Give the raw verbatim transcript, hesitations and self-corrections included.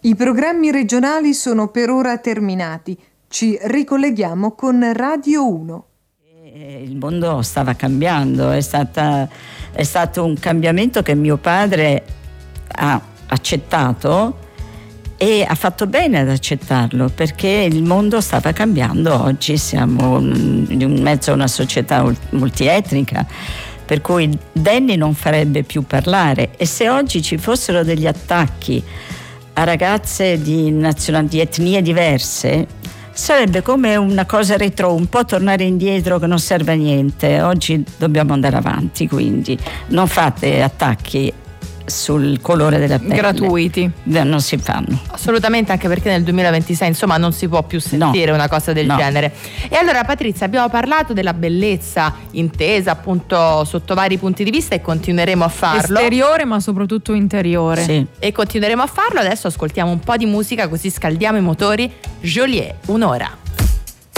I programmi regionali sono per ora terminati. Ci ricolleghiamo con Radio uno. Il mondo stava cambiando, è, stata, è stato un cambiamento che mio padre ha accettato e ha fatto bene ad accettarlo, perché il mondo stava cambiando. Oggi siamo in mezzo a una società multietnica, per cui Danny non farebbe più parlare, e se oggi ci fossero degli attacchi a ragazze di, nazione, di etnie diverse, sarebbe come una cosa retro, un po' tornare indietro che non serve a niente. Oggi dobbiamo andare avanti, quindi non fate attacchi sul colore della pelle gratuiti, non si fanno assolutamente, anche perché nel duemilaventisei insomma non si può più sentire no. una cosa del no. genere. E allora, Patrizia, abbiamo parlato della bellezza intesa appunto sotto vari punti di vista e continueremo a farlo, esteriore ma soprattutto interiore, sì. e continueremo a farlo. Adesso ascoltiamo un po' di musica, così scaldiamo i motori. Joliet, un'ora.